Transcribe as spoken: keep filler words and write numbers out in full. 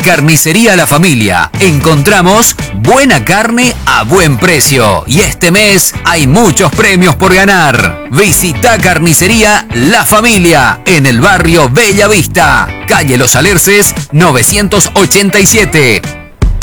Carnicería La Familia. Encontramos buena carne a buen precio. Y este mes hay muchos premios por ganar. Visita Carnicería La Familia en el barrio Bella Vista, calle Los Alerces novecientos ochenta y siete.